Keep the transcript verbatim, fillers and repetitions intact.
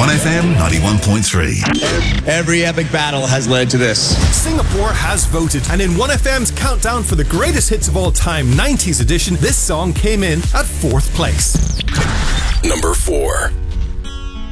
one F M ninety-one point three. Every epic battle has led to this. Singapore has voted, and in one F M's countdown for the greatest hits of all time, nineties edition, this song came in at fourth place. Number four.